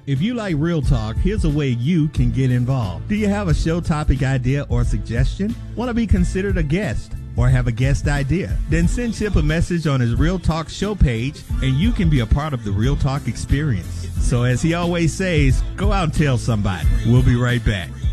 If you like Real Talk, here's a way you can get involved. Do you have a show topic idea or suggestion? Want to be considered a guest? Or have a guest idea? Then send Chip a message on his Real Talk show page and you can be a part of the Real Talk experience. So as he always says, go out and tell somebody. We'll be right back.